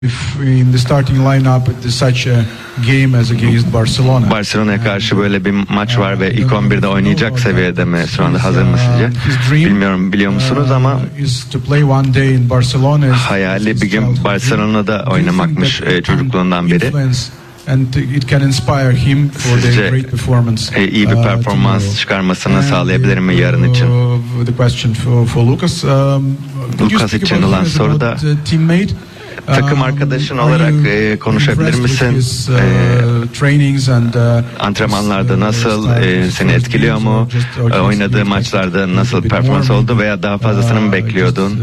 if in the starting lineup at such a game as against Barcelona. Barcelona'ya karşı böyle bir maç var ve ilk 11'de oynayacak seviyede mi? Şu anda hazır mı sizce? Bilmiyorum, biliyor musunuz ama hayali bir gün Barcelona'da oynamakmış çocukluğundan beri. And it can inspire him for the great performance. İyi bir performans çıkarmasını sağlayabilir mi yarın için? The question for Lucas. Lucas için olan soru da takım arkadaşın olarak konuşabilir misin? Antrenmanlarda nasıl, seni etkiliyor mu? Oynadığı maçlarda nasıl performans oldu veya daha fazlasını mı bekliyordun?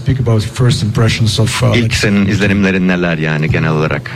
İlk senin izlenimlerin neler yani genel olarak?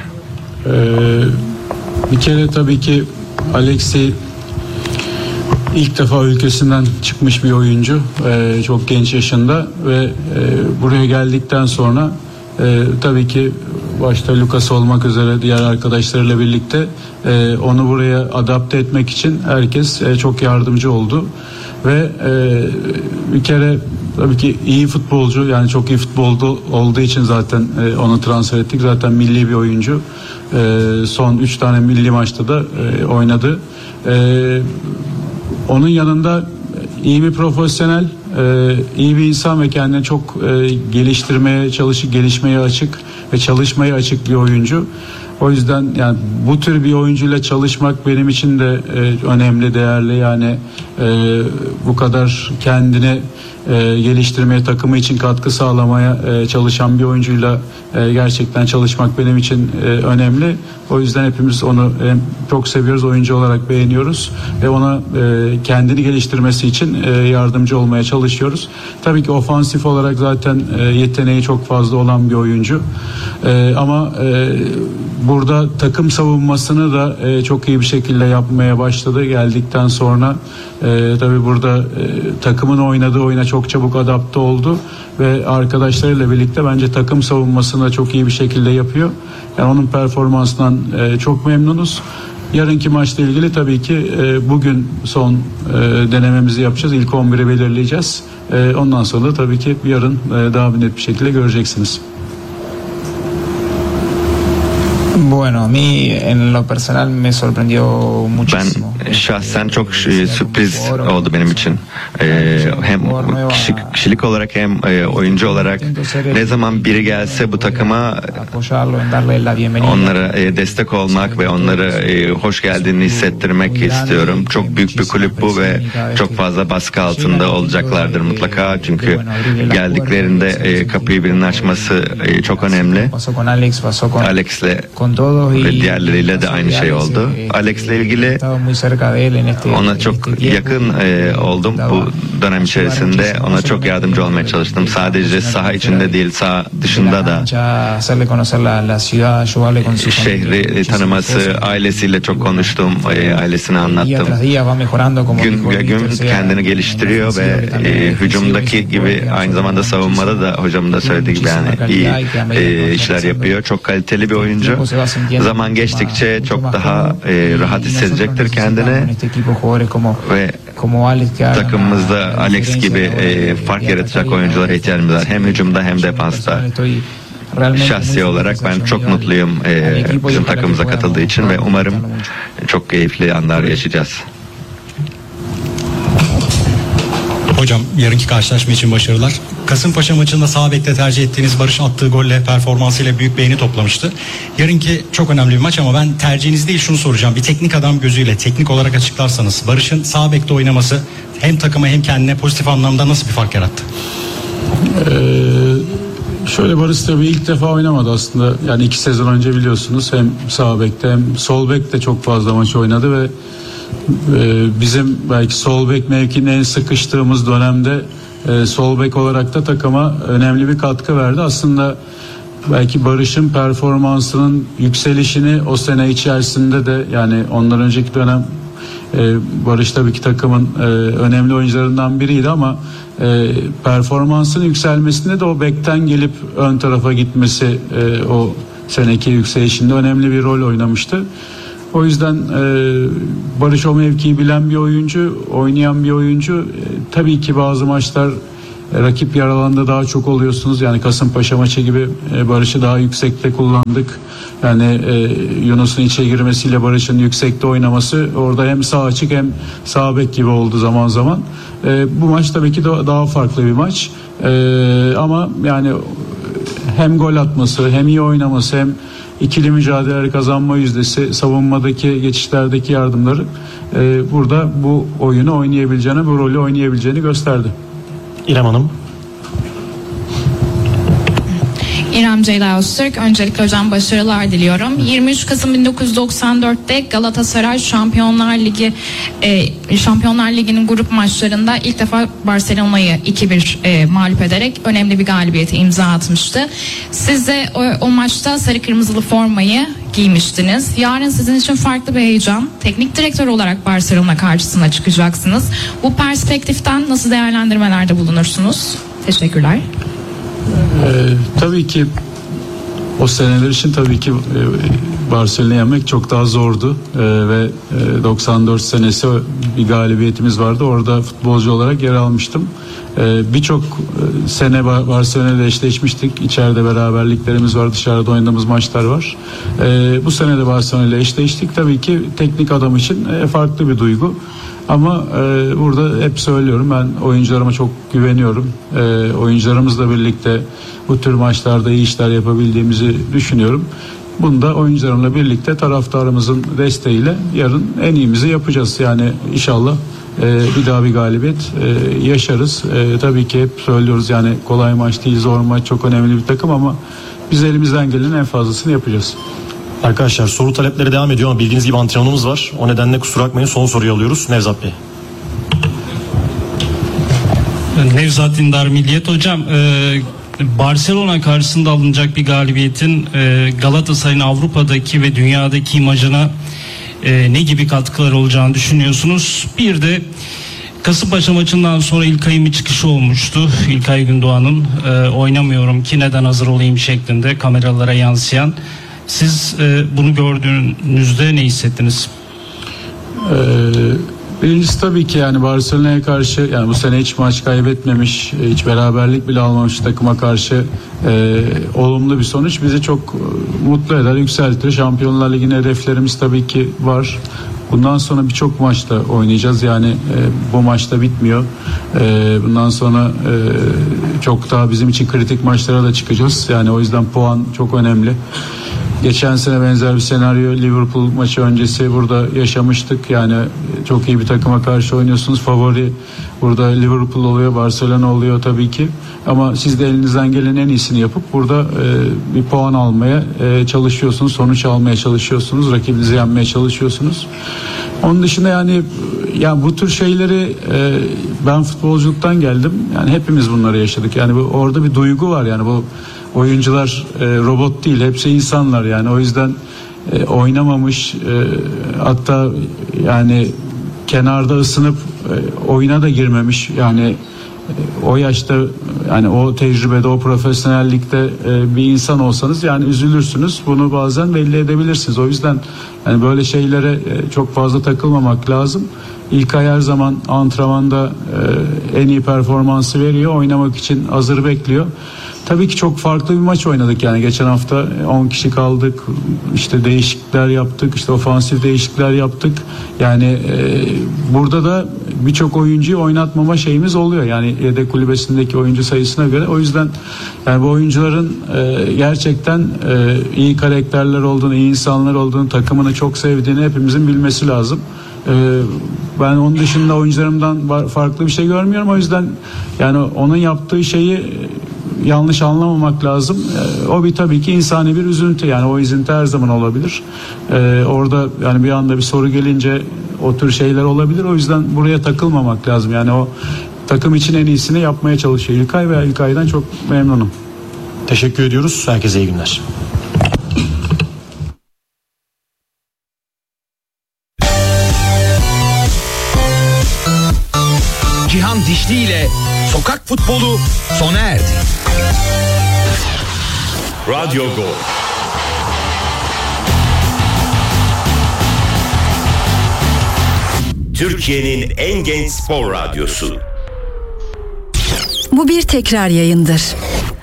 Bir kere tabii ki Alexi ilk defa ülkesinden çıkmış bir oyuncu, çok genç yaşında ve buraya geldikten sonra tabii ki başta Lucas olmak üzere diğer arkadaşlarıyla birlikte onu buraya adapte etmek için herkes çok yardımcı oldu ve bir kere tabii ki iyi futbolcu, yani çok iyi futbolda olduğu için zaten onu transfer ettik. Zaten milli bir oyuncu. Son 3 tane milli maçta da oynadı. Onun yanında iyi bir profesyonel, iyi bir insan ve kendini çok geliştirmeye gelişmeye açık ve çalışmaya açık bir oyuncu. O yüzden yani bu tür bir oyuncuyla çalışmak benim için de önemli, değerli. Yani bu kadar kendini geliştirmeye, takımı için katkı sağlamaya çalışan bir oyuncuyla gerçekten çalışmak benim için önemli. O yüzden hepimiz onu çok seviyoruz, oyuncu olarak beğeniyoruz ve ona kendini geliştirmesi için yardımcı olmaya çalışıyoruz. Tabii ki ofansif olarak zaten yeteneği çok fazla olan bir oyuncu. Ama burada takım savunmasını da çok iyi bir şekilde yapmaya başladı geldikten sonra. Tabii burada takımın oynadığı oyuna çok çabuk adapte oldu ve arkadaşlarıyla birlikte bence takım savunmasını da çok iyi bir şekilde yapıyor. Yani onun performansından çok memnunuz. Yarınki maçla ilgili tabii ki bugün son denememizi yapacağız. İlk 11'i belirleyeceğiz. Ondan sonra da tabii ki yarın daha net bir şekilde göreceksiniz. Bueno, a mí en lo personal me sorprendió muchísimo. Ben şahsen çok sürpriz oldu benim için. Hem kişilik olarak hem oyuncu olarak ne zaman biri gelse bu takıma onlara destek olmak ve onlara hoş geldiğini hissettirmek istiyorum. Çok büyük bir kulüp bu ve çok fazla baskı altında olacaklardır mutlaka. Çünkü geldiklerinde kapıyı birinin açması çok önemli. Alex'le ve diğerleriyle de aynı şey oldu. Alex'le ilgili ona çok yakın oldum bu dönem içerisinde. Ona çok yardımcı olmaya çalıştım. Sadece saha içinde değil, saha dışında da şehri tanıması, ailesiyle çok konuştum, ailesini anlattım. Gün ve gün kendini geliştiriyor ve hücumdaki gibi aynı zamanda savunmada da hocamın da söylediği gibi yani iyi işler yapıyor. Çok kaliteli bir oyuncu. Zaman geçtikçe çok daha rahat hissedecektir kendini ve takımımızda Alex gibi fark yaratacak oyunculara ihtiyacımız var. Hem hücumda hem defansta. Şahsi olarak ben çok mutluyum bizim takımımıza katıldığı için ve umarım çok keyifli anlar yaşayacağız. Hocam yarınki karşılaşma için başarılar. Kasımpaşa maçında sağ bekte tercih ettiğiniz Barış attığı golle, performansıyla büyük beğeni toplamıştı. Yarınki çok önemli bir maç ama ben tercihiniz değil şunu soracağım. Bir teknik adam gözüyle teknik olarak açıklarsanız Barış'ın sağ bekte oynaması hem takıma hem kendine pozitif anlamda nasıl bir fark yarattı? Şöyle Barış tabii ilk defa oynamadı aslında. Yani 2 sezon önce biliyorsunuz hem sağ bekte hem sol bekte çok fazla maç oynadı ve bizim belki sol bek mevkinin en sıkıştığımız dönemde sol bek olarak da takıma önemli bir katkı verdi. Aslında belki Barış'ın performansının yükselişini o sene içerisinde de yani ondan önceki dönem Barış tabii ki takımın önemli oyuncularından biriydi ama performansının yükselmesinde de o bekten gelip ön tarafa gitmesi o seneki yükselişinde önemli bir rol oynamıştı. O yüzden Barış o mevkiyi bilen bir oyuncu, oynayan bir oyuncu. Tabii ki bazı maçlar Rakip yer alanında daha çok oluyorsunuz. Yani Kasımpaşa maçı gibi Barış'ı daha yüksekte kullandık. Yani Yunus'un içe girmesiyle Barış'ın yüksekte oynaması orada hem sağ açık hem sağ bek gibi oldu zaman zaman. Bu maç tabii ki daha farklı bir maç. Ama yani hem gol atması hem iyi oynaması hem ikili mücadeleleri kazanma yüzdesi, savunmadaki geçişlerdeki yardımları burada bu oyunu oynayabileceğini, bu rolü oynayabileceğini gösterdi. İrem Hanım. İrem Ceyda Öztürk. Öncelikle hocam başarılar diliyorum. 23 Kasım 1994'te Galatasaray Şampiyonlar Ligi'nin grup maçlarında ilk defa Barcelona'yı 2-1 mağlup ederek önemli bir galibiyete imza atmıştı. Siz de o maçta sarı kırmızılı formayı giymiştiniz. Yarın sizin için farklı bir heyecan. Teknik direktör olarak Barcelona karşısına çıkacaksınız. Bu perspektiften nasıl değerlendirmelerde bulunursunuz? Teşekkürler. Tabii ki o seneler için tabii ki Barcelona'yı yenmek çok daha zordu ve 94 senesi bir galibiyetimiz vardı. Orada futbolcu olarak yer almıştım. Birçok sene Barcelona'yla eşleşmiştik. İçeride beraberliklerimiz var, dışarıda oynadığımız maçlar var. Bu sene de Barcelona'yla eşleştik. Tabii ki teknik adam için farklı bir duygu. Ama burada hep söylüyorum, ben oyuncularıma çok güveniyorum. Oyuncularımızla birlikte bu tür maçlarda iyi işler yapabildiğimizi düşünüyorum. Bunu da oyuncularımla birlikte taraftarımızın desteğiyle yarın en iyimizi yapacağız. Yani inşallah bir daha bir galibiyet yaşarız. Tabii ki hep söylüyoruz, yani kolay maç değil, zor maç, çok önemli bir takım ama biz elimizden gelenin en fazlasını yapacağız. Arkadaşlar soru talepleri devam ediyor ama bildiğiniz gibi antrenmanımız var. O nedenle kusura bakmayın, son soruyu alıyoruz. Nevzat Bey. Nevzat Dindar, Milliyet. Hocam, Barcelona karşısında alınacak bir galibiyetin Galatasaray'ın Avrupa'daki ve dünyadaki imajına ne gibi katkıları olacağını düşünüyorsunuz? Bir de Kasımpaşa maçından sonra İlkay'ın bir çıkışı olmuştu. İlkay Gündoğan'ın oynamıyorum ki neden hazır olayım şeklinde kameralara yansıyan. Siz bunu gördüğünüzde ne hissettiniz? Birincisi tabii ki yani Barcelona'ya karşı, yani bu sene hiç maç kaybetmemiş, hiç beraberlik bile almamış takıma karşı olumlu bir sonuç bizi çok mutlu eder, yükseltir. Şampiyonlar Ligi'ne hedeflerimiz tabii ki var. Bundan sonra birçok maçta oynayacağız. Yani bu maçta bitmiyor. Bundan sonra çok daha bizim için kritik maçlara da çıkacağız. Yani o yüzden puan çok önemli. Geçen sene benzer bir senaryo Liverpool maçı öncesi burada yaşamıştık. Yani çok iyi bir takıma karşı oynuyorsunuz. Favori burada Liverpool oluyor, Barcelona oluyor tabii ki. Ama siz de elinizden gelen en iyisini yapıp burada bir puan almaya çalışıyorsunuz. Sonuç almaya çalışıyorsunuz. Rakibinizi yenmeye çalışıyorsunuz. Onun dışında yani bu tür şeyleri ben futbolculuktan geldim. Yani hepimiz bunları yaşadık. Yani orada bir duygu var. Yani bu oyuncular robot değil, hepsi insanlar yani. O yüzden oynamamış, hatta yani kenarda ısınıp oyuna da girmemiş, yani o yaşta, yani o tecrübede, o profesyonellikte bir insan olsanız yani üzülürsünüz. Bunu bazen belli edebilirsiniz. O yüzden yani böyle şeylere çok fazla takılmamak lazım. İlkay her zaman antrenmanda en iyi performansı veriyor. Oynamak için hazır bekliyor. Tabii ki çok farklı bir maç oynadık yani. Geçen hafta 10 kişi kaldık. İşte değişiklikler yaptık. İşte ofansif değişiklikler yaptık. Yani burada da birçok oyuncuyu oynatmama şeyimiz oluyor. Yani yedek kulübesindeki oyuncu sayısına göre. O yüzden yani bu oyuncuların gerçekten iyi karakterler olduğunu, iyi insanlar olduğunu, takımını çok sevdiğini hepimizin bilmesi lazım. Ben onun dışında oyuncularımdan farklı bir şey görmüyorum. O yüzden yani onun yaptığı şeyi yanlış anlamamak lazım. O bir tabii ki insani bir üzüntü, yani o üzüntü her zaman olabilir. Orada yani bir anda bir soru gelince o tür şeyler olabilir. O yüzden buraya takılmamak lazım. Yani o takım için en iyisini yapmaya çalışıyor İlkay ve İlkay'dan çok memnunum. Teşekkür ediyoruz. Herkese iyi günler. Cihan Dişli ile Sokak Futbolu sona erdi. Radyo Gol. Türkiye'nin en genç spor radyosu. Bu bir tekrar yayındır.